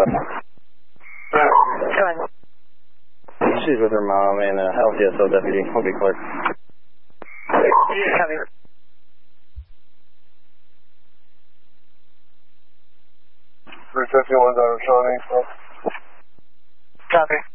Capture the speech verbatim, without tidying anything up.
seven. Go ahead. She's with her mom and a L C S O deputy. Okay, Clark. Copy. three fifty-one, Doctor Shawnee. Copy.